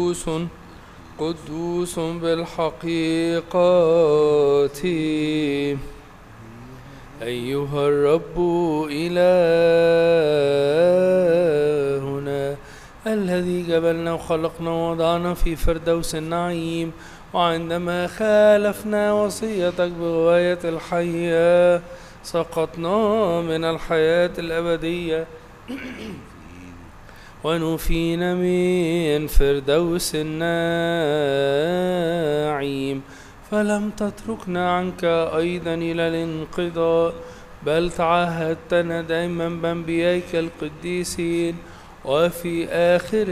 قدوس بالحقيقة أيها الرب إلهنا الذي جبلنا وخلقنا ووضعنا في فردوس النعيم، وعندما خالفنا وصيتك بغواية الحياة سقطنا من الحياة الأبدية ونفينا من فردوس النعيم، فلم تتركنا عنك أيضا إلى الانقضاء، بل تعهدتنا دائما بأنبيائك القديسين، وفي آخر